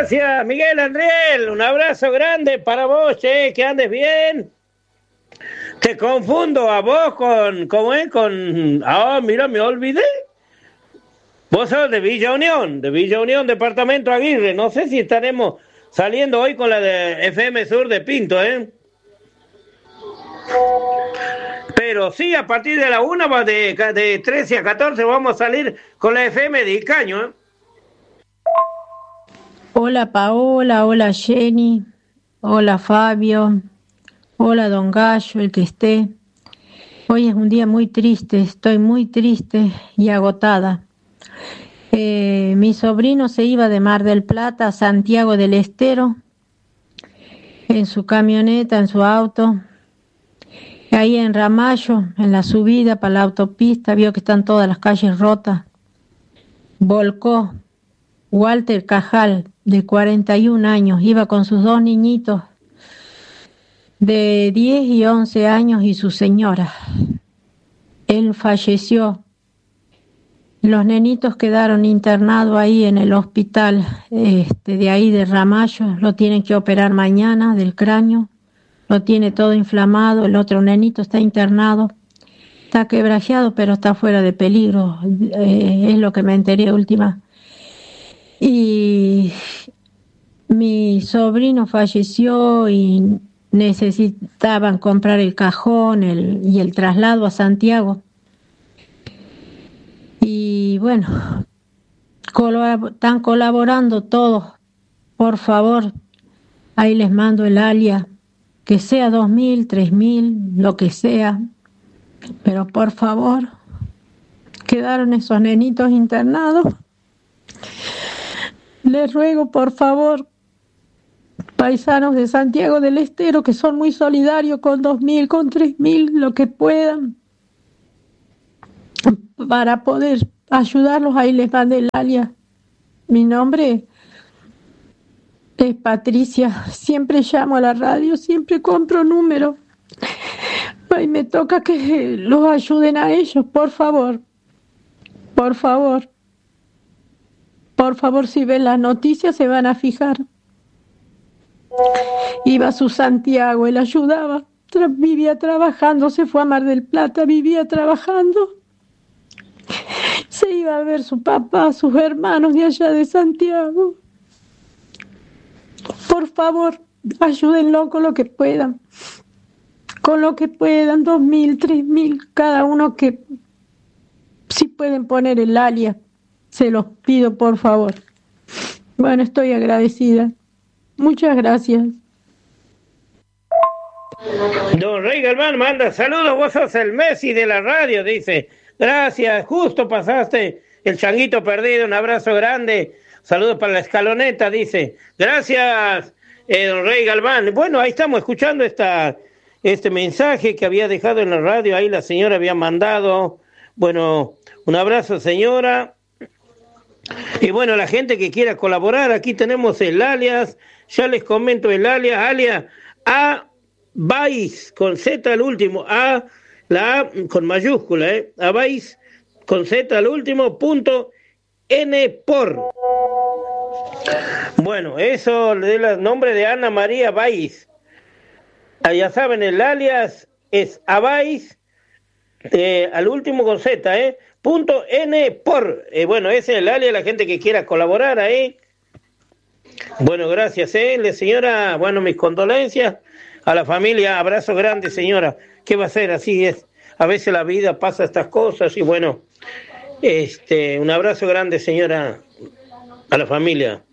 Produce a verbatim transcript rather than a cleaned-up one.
Gracias, Miguel Andriel. Un abrazo grande para vos, che, que andes bien. Te confundo a vos con, ¿cómo es? Con, ah, mira, me olvidé. Vos sos de Villa Unión, de Villa Unión, departamento Aguirre. No sé si estaremos saliendo hoy con la de F M Sur de Pinto, ¿eh? Pero sí, a partir de la una, de, de trece a catorce, vamos a salir con la F M de Icaño, ¿eh? Hola Paola, hola Jenny, hola Fabio, hola Don Gallo, el que esté. Hoy es un día muy triste, estoy muy triste y agotada. Eh, mi sobrino se iba de Mar del Plata a Santiago del Estero en su camioneta, en su auto. Ahí en Ramallo, en la subida para la autopista, vio que están todas las calles rotas. Volcó. Walter Cajal, de cuarenta y un años, iba con sus dos niñitos de diez y once años y su señora. Él falleció. Los nenitos quedaron internados ahí en el hospital este, de ahí de Ramallo. Lo tienen que operar mañana del cráneo. Lo tiene todo inflamado. El otro nenito está internado. Está quebrajeado, pero está fuera de peligro. Eh, es lo que me enteré última. Y mi sobrino falleció y necesitaban comprar el cajón el, y el traslado a Santiago. Y bueno, colab- están colaborando todos. Por favor, ahí les mando el alia, que sea dos mil, tres mil, lo que sea. Pero por favor, quedaron esos nenitos internados. Les ruego, por favor, paisanos de Santiago del Estero, que son muy solidarios, con dos mil, con tres mil, lo que puedan, para poder ayudarlos. Ahí les mandé el alia. Mi nombre es Patricia. Siempre llamo a la radio, siempre compro números. Y me toca que los ayuden a ellos, por favor. Por favor. Por favor, si ven las noticias se van a fijar. Iba a su Santiago, él ayudaba, tra- vivía trabajando, se fue a Mar del Plata, vivía trabajando. Se iba a ver su papá, sus hermanos de allá de Santiago. Por favor, ayúdenlo con lo que puedan. Con lo que puedan, dos mil, tres mil, cada uno que si pueden poner el alia. Se los pido, por favor. Bueno, estoy agradecida. Muchas gracias. Don Rey Galván manda saludos, vos sos el Messi de la radio, dice. Gracias, justo pasaste el changuito perdido, un abrazo grande. Saludos para la escaloneta, dice. Gracias, eh, don Rey Galván. Bueno, ahí estamos escuchando esta, este mensaje que había dejado en la radio, ahí la señora había mandado. Bueno, un abrazo, señora. Y bueno, la gente que quiera colaborar, aquí tenemos el alias, ya les comento el alias, alias A Bais, con Z al último, A, la A con mayúscula, eh, A Bais, con Z al último, punto N por. Bueno, eso le da el nombre de Ana María Bais. Ah, ya saben, el alias es A Bais, eh, al último con Z, eh. Punto N por, eh, bueno, ese es el alias, la gente que quiera colaborar ahí. Bueno, gracias, eh, la señora, bueno, mis condolencias a la familia, abrazo grande, señora. ¿Qué va a hacer? Así es, a veces la vida pasa estas cosas y bueno, este, un abrazo grande, señora, a la familia.